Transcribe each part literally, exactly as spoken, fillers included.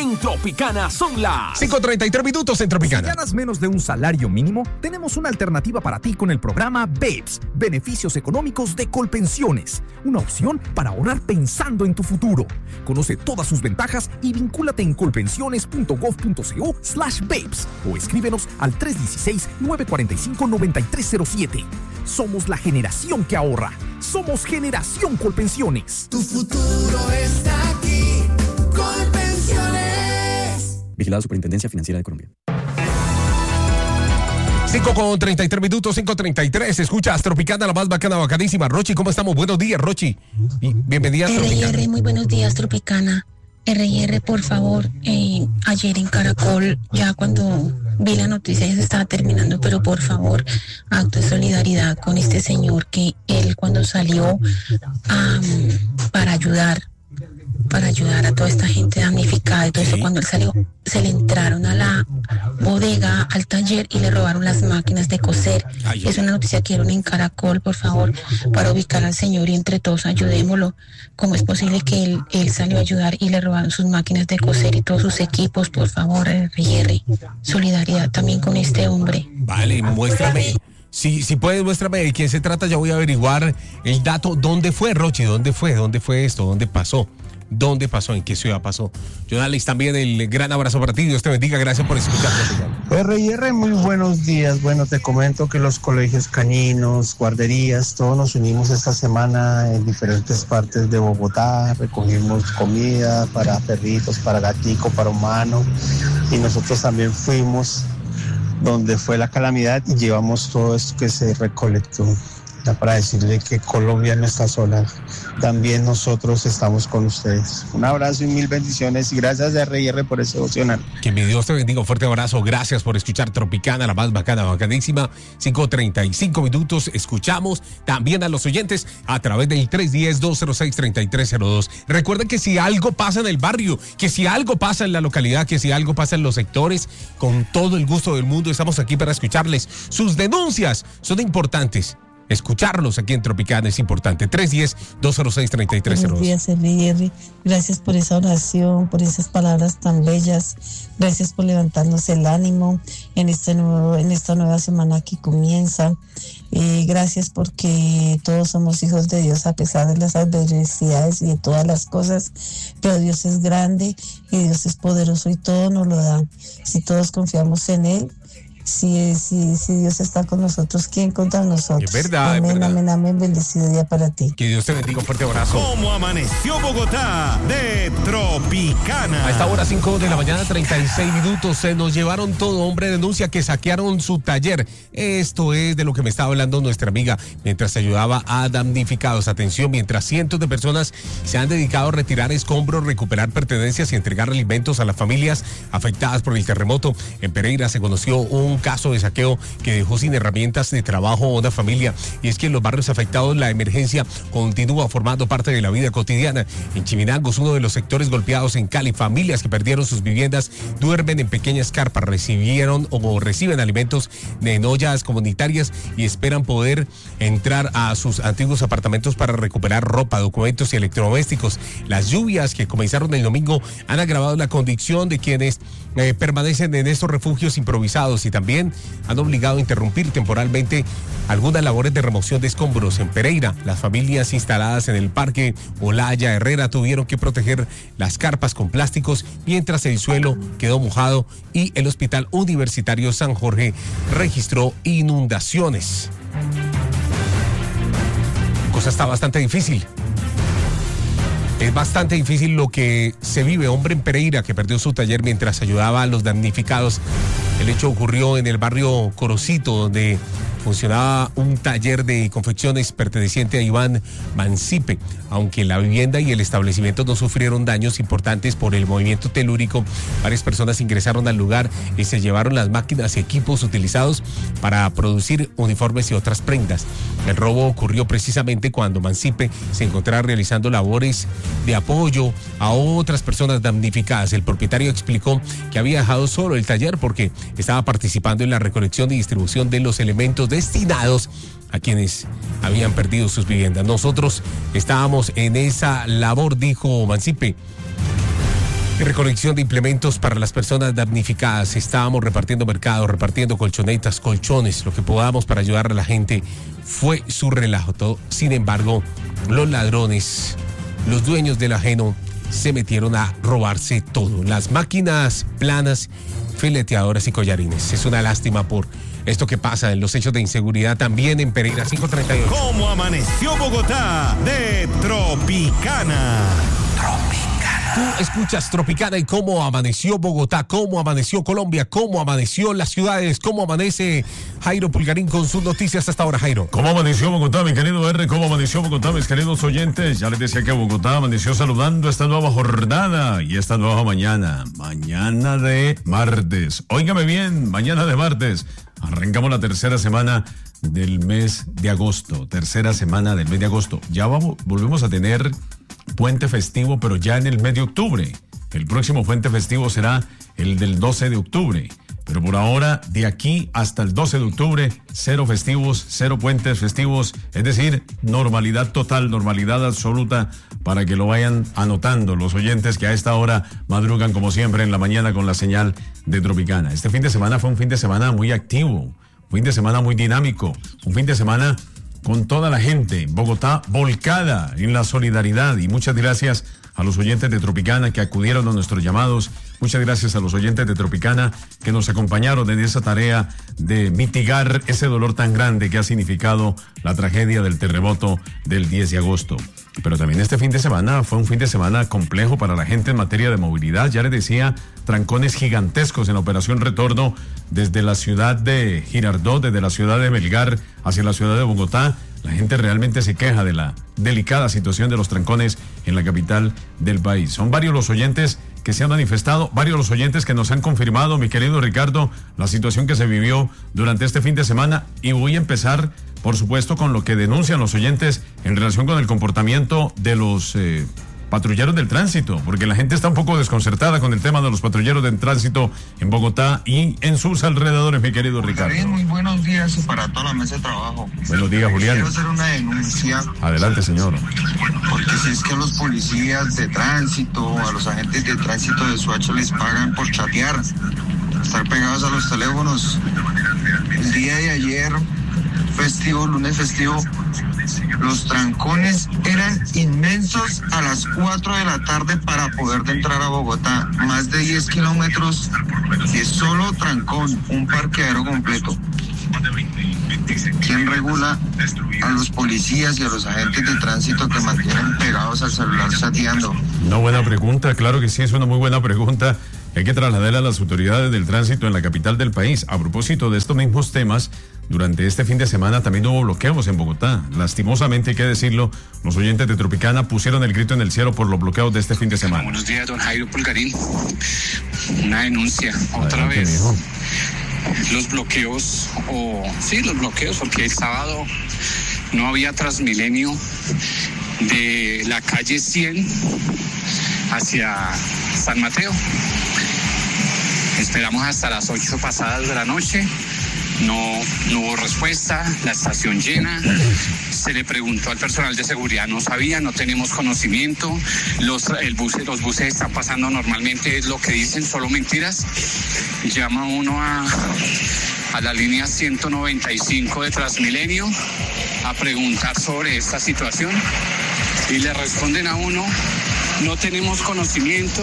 En Tropicana son las cinco treinta y tres minutos en Tropicana. Si ganas menos de un salario mínimo, tenemos una alternativa para ti con el programa B E P S, Beneficios Económicos de Colpensiones. Una opción para ahorrar pensando en tu futuro. Conoce todas sus ventajas y vincúlate en colpensiones.gov.co slash B E P S o escríbenos al tres uno seis, nueve cuatro cinco, nueve tres cero siete. Somos la generación que ahorra. Somos Generación Colpensiones. Tu futuro está aquí. Colpensiones. Vigilado Superintendencia Financiera de Colombia. cinco con treinta y tres minutos, cinco treinta y tres. Escuchas Tropicana, la más bacana, bacanísima. Rochi, ¿cómo estamos? Buenos días, Rochi. Y bienvenida a Tropicana. R R, muy buenos días, Tropicana. R R, por favor, eh, ayer en Caracol, ya cuando vi la noticia ya se estaba terminando, pero por favor, acto de solidaridad con este señor que él cuando salió um, para ayudar, para ayudar a toda esta gente damnificada y todo eso, cuando él salió, se le entraron a la bodega, al taller y le robaron las máquinas de coser. Ay, es una noticia que dieron en Caracol, por favor, para ubicar al señor y entre todos ayudémoslo. ¿Cómo es posible que él, él salió a ayudar y le robaron sus máquinas de coser y todos sus equipos? Por favor, R R, solidaridad también con este hombre. Vale, muéstrame. Si, si puedes, muéstrame de quién se trata. Ya voy a averiguar el dato. ¿Dónde fue, Rochi? ¿Dónde fue? ¿Dónde fue esto? ¿Dónde pasó? ¿Dónde pasó? ¿En qué ciudad pasó? Jonales, también el gran abrazo para ti. Dios te bendiga. Gracias por escucharnos. R y R, muy buenos días. Bueno, te comento que los colegios caninos, guarderías, todos nos unimos esta semana en diferentes partes de Bogotá. Recogimos comida para perritos, para gatico, para humano. Y nosotros también fuimos donde fue la calamidad y llevamos todo esto que se recolectó. Para decirle que Colombia no está sola, también nosotros estamos con ustedes. Un abrazo y mil bendiciones y gracias a R y R por ese devocional. Que mi Dios te bendiga, un fuerte abrazo, gracias por escuchar Tropicana, la más bacana, bacanísima. Cinco treinta y cinco minutos, escuchamos también a los oyentes a través del tres uno cero, dos cero seis, tres tres cero dos. Recuerden que si algo pasa en el barrio, que si algo pasa en la localidad, que si algo pasa en los sectores, con todo el gusto del mundo estamos aquí para escucharles. Sus denuncias son importantes. Escucharlos aquí en Tropicana es importante. tres uno cero, dos cero seis, tres tres cero dos. Buenos días, R y R. Gracias por esa oración, por esas palabras tan bellas. Gracias por levantarnos el ánimo en este nuevo, en esta nueva semana que comienza. Eh, gracias porque todos somos hijos de Dios a pesar de las adversidades y de todas las cosas. Pero Dios es grande y Dios es poderoso y todo nos lo da. Si todos confiamos en Él, Si, si, si Dios está con nosotros, ¿quién contra nosotros? Es verdad, amén, es verdad. amén, amén, bendecido día para ti. Que Dios te bendiga, un fuerte abrazo. ¿Cómo amaneció Bogotá? De Tropicana. A esta hora, cinco de la mañana, treinta y seis minutos, se nos llevaron todo. Hombre denuncia que saquearon su taller. Esto es de lo que me estaba hablando nuestra amiga mientras ayudaba a damnificados. Atención, mientras cientos de personas se han dedicado a retirar escombros, recuperar pertenencias y entregar alimentos a las familias afectadas por el terremoto, en Pereira se conoció un caso de saqueo que dejó sin herramientas de trabajo a una familia. Y es que en los barrios afectados la emergencia continúa formando parte de la vida cotidiana. En Chivinangos, uno de los sectores golpeados en Cali, familias que perdieron sus viviendas duermen en pequeñas carpas, recibieron o reciben alimentos en ollas comunitarias y esperan poder entrar a sus antiguos apartamentos para recuperar ropa, documentos y electrodomésticos. Las lluvias que comenzaron el domingo han agravado la condición de quienes eh, permanecen en estos refugios improvisados y también También han obligado a interrumpir temporalmente algunas labores de remoción de escombros. En Pereira, las familias instaladas en el parque Olaya Herrera tuvieron que proteger las carpas con plásticos mientras el suelo quedó mojado y el Hospital Universitario San Jorge registró inundaciones. La cosa está bastante difícil. Es bastante difícil lo que se vive. Hombre en Pereira que perdió su taller mientras ayudaba a los damnificados. El hecho ocurrió en el barrio Corocito, donde funcionaba un taller de confecciones perteneciente a Iván Mancipe. Aunque la vivienda y el establecimiento no sufrieron daños importantes por el movimiento telúrico, varias personas ingresaron al lugar y se llevaron las máquinas y equipos utilizados para producir uniformes y otras prendas. El robo ocurrió precisamente cuando Mancipe se encontraba realizando labores de apoyo a otras personas damnificadas. El propietario explicó que había dejado solo el taller porque estaba participando en la recolección y distribución de los elementos destinados a quienes habían perdido sus viviendas. Nosotros estábamos en esa labor, dijo Mancipe. Y recolección de implementos para las personas damnificadas. Estábamos repartiendo mercados, repartiendo colchonetas, colchones, lo que podamos para ayudar a la gente. Fue su relajo todo. Sin embargo, los ladrones, los dueños del ajeno, se metieron a robarse todo. Las máquinas planas, fileteadoras y collarines. Es una lástima por esto que pasa en los hechos de inseguridad también en Pereira quinientos treinta y ocho. ¿Cómo amaneció Bogotá? De Tropicana. Tú escuchas Tropicana y cómo amaneció Bogotá, cómo amaneció Colombia, cómo amaneció las ciudades, cómo amanece Jairo Pulgarín con sus noticias hasta ahora, Jairo. ¿Cómo amaneció Bogotá, mi querido R? ¿Cómo amaneció Bogotá, mis queridos oyentes? Ya les decía que Bogotá amaneció saludando esta nueva jornada y esta nueva mañana. Mañana de martes. Óigame bien, mañana de martes. Arrancamos la tercera semana del mes de agosto. Tercera semana del mes de agosto. Ya vamos, volvemos a tener puente festivo, pero ya en el mes de octubre. El próximo puente festivo será el del doce de octubre. Pero por ahora, de aquí hasta el doce de octubre, cero festivos, cero puentes festivos. Es decir, normalidad total, normalidad absoluta, para que lo vayan anotando los oyentes que a esta hora madrugan como siempre en la mañana con la señal de Tropicana. Este fin de semana fue un fin de semana muy activo, un fin de semana muy dinámico, un fin de semana con toda la gente, Bogotá volcada en la solidaridad, y muchas gracias a los oyentes de Tropicana que acudieron a nuestros llamados. Muchas gracias a los oyentes de Tropicana que nos acompañaron en esa tarea de mitigar ese dolor tan grande que ha significado la tragedia del terremoto del diez de agosto. Pero también este fin de semana fue un fin de semana complejo para la gente en materia de movilidad. Ya les decía, trancones gigantescos en Operación Retorno desde la ciudad de Girardot, desde la ciudad de Melgar hacia la ciudad de Bogotá. La gente realmente se queja de la delicada situación de los trancones en la capital del país. Son varios los oyentes que se han manifestado, varios los oyentes que nos han confirmado, mi querido Ricardo, la situación que se vivió durante este fin de semana. Y voy a empezar, por supuesto, con lo que denuncian los oyentes en relación con el comportamiento de los eh, patrulleros del tránsito, porque la gente está un poco desconcertada con el tema de los patrulleros del tránsito en Bogotá y en sus alrededores, mi querido Ricardo. Bien, muy buenos días para toda la mesa de trabajo. Buenos días, Julián. Quiero hacer una denuncia. Adelante, señor. Porque si es que a los policías de tránsito, a los agentes de tránsito de Soacha les pagan por chatear, estar pegados a los teléfonos. El día de ayer, festivo, lunes festivo, los trancones eran inmensos a las cuatro de la tarde para poder entrar a Bogotá. Más de diez kilómetros de solo trancón, un parqueadero completo. ¿Quién regula a los policías y a los agentes de tránsito que mantienen pegados al celular chateando? Una buena pregunta, claro que sí, es una muy buena pregunta. Hay que trasladar a las autoridades del tránsito en la capital del país. A propósito de estos mismos temas, durante este fin de semana también hubo bloqueos en Bogotá. Lastimosamente, hay que decirlo, los oyentes de Tropicana pusieron el grito en el cielo por los bloqueos de este fin de semana. Buenos días, don Jairo Pulgarín. Una denuncia, otra Adelante, vez. mijo. Los bloqueos, o sí, los bloqueos, porque el sábado no había Transmilenio de la calle cien hacia San Mateo. Esperamos hasta las ocho pasadas de la noche, no, no hubo respuesta, la estación llena. Se le preguntó al personal de seguridad, no sabía, no tenemos conocimiento, los, el bus, los buses están pasando normalmente, es lo que dicen, solo mentiras. Llama uno a, a la línea ciento noventa y cinco de Transmilenio a preguntar sobre esta situación y le responden a uno, no tenemos conocimiento,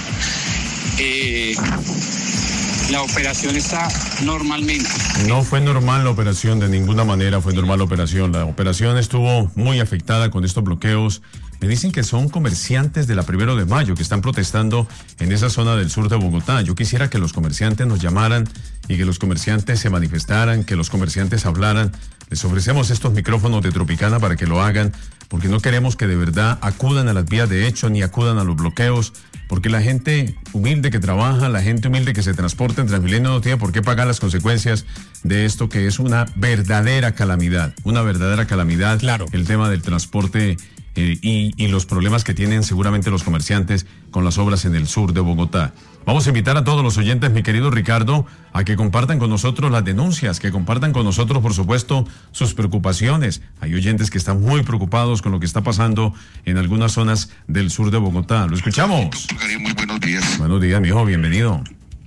eh, la operación está normalmente. No fue normal la operación, de ninguna manera fue normal la operación. La operación estuvo muy afectada con estos bloqueos. Me dicen que son comerciantes de la Primero de Mayo que están protestando en esa zona del sur de Bogotá. Yo quisiera que los comerciantes nos llamaran y que los comerciantes se manifestaran, que los comerciantes hablaran. Les ofrecemos estos micrófonos de Tropicana para que lo hagan, porque no queremos que de verdad acudan a las vías de hecho ni acudan a los bloqueos, porque la gente humilde que trabaja, la gente humilde que se transporta en Transmilenio no tiene por qué pagar las consecuencias de esto, que es una verdadera calamidad, una verdadera calamidad. Claro. El tema del transporte eh, y, y los problemas que tienen seguramente los comerciantes con las obras en el sur de Bogotá. Vamos a invitar a todos los oyentes, mi querido Ricardo, a que compartan con nosotros las denuncias, que compartan con nosotros, por supuesto, sus preocupaciones. Hay oyentes que están muy preocupados con lo que está pasando en algunas zonas del sur de Bogotá. ¿Lo escuchamos? Muy buenos días. Buenos días, mijo, bienvenido.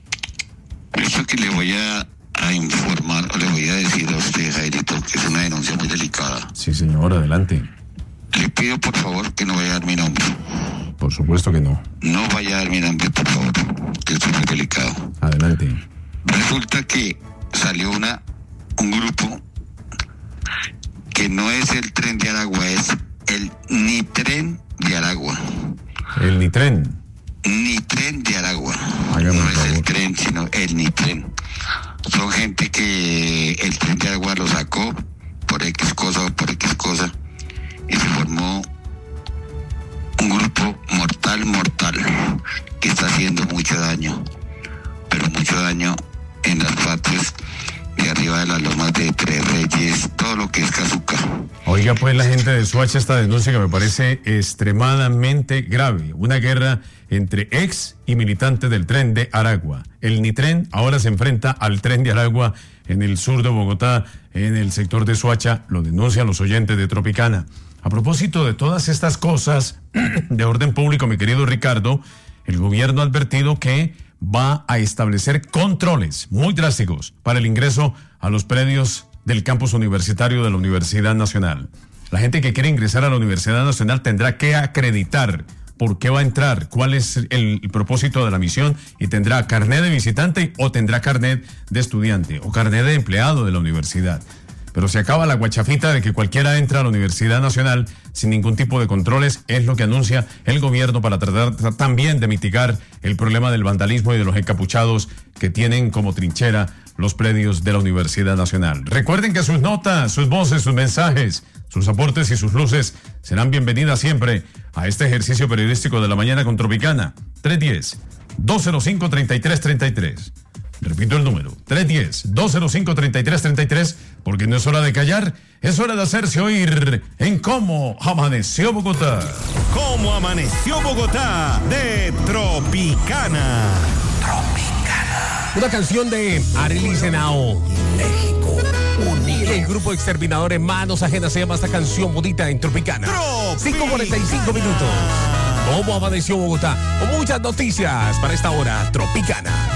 Eso que le voy a, a informar, o le voy a decir a usted, Jairito, que es una denuncia muy delicada. Sí, señor, adelante. Le pido, por favor, que no vaya a dar mi nombre. Por supuesto que no. No vaya a dar mi nombre, por favor, que esto es muy delicado. Adelante. Resulta que salió una un grupo que no es el tren de Aragua, es el Nitren de Aragua. El Nitren. Nitren de Aragua. Hágame no el es favor. el tren, sino el Nitren. Son gente que el tren de Aragua lo sacó por X cosa o por X cosa y se formó un grupo mortal, mortal, que está haciendo mucho daño, pero mucho daño en las partes de arriba de las lomas de Tres Reyes, todo lo que es Cazuca. Oiga, pues la gente de Soacha, esta denuncia que me parece extremadamente grave. Una guerra entre ex y militantes del tren de Aragua. El Nitren ahora se enfrenta al tren de Aragua en el sur de Bogotá, en el sector de Soacha. Lo denuncian los oyentes de Tropicana. A propósito de todas estas cosas de orden público, mi querido Ricardo, el gobierno ha advertido que va a establecer controles muy drásticos para el ingreso a los predios del campus universitario de la Universidad Nacional. La gente que quiere ingresar a la Universidad Nacional tendrá que acreditar por qué va a entrar, cuál es el, el propósito de la misión, y tendrá carnet de visitante o tendrá carnet de estudiante o carnet de empleado de la universidad. Pero se acaba la guachafita de que cualquiera entra a la Universidad Nacional sin ningún tipo de controles, es lo que anuncia el gobierno para tratar también de mitigar el problema del vandalismo y de los encapuchados que tienen como trinchera los predios de la Universidad Nacional. Recuerden que sus notas, sus voces, sus mensajes, sus aportes y sus luces serán bienvenidas siempre a este ejercicio periodístico de la mañana con Tropicana. tres uno cero, dos cero cinco, tres tres tres tres. Repito el número, tres uno cero, dos cero cinco, tres tres tres tres, porque no es hora de callar, es hora de hacerse oír en Cómo Amaneció Bogotá. ¿Cómo amaneció Bogotá? De Tropicana. Tropicana. Una canción de Arely Senao. México unido. El grupo Exterminadores Manos Ajenas se llama esta canción bonita en Tropicana. Tropicana. cinco cuarenta y cinco minutos. ¿Cómo amaneció Bogotá? Con muchas noticias para esta hora. Tropicana.